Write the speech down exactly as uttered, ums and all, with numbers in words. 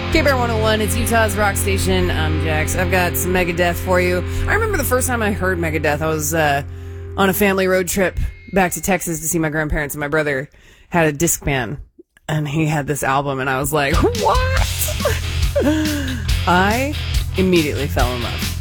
K-Bear one oh one, it's Utah's rock station. I'm Jax. I've got some Megadeth for you. I remember the first time I heard Megadeth, I was uh, on a family road trip back to Texas to see my grandparents, and my brother had a Discman, and he had this album, and I was like, what? I immediately fell in love.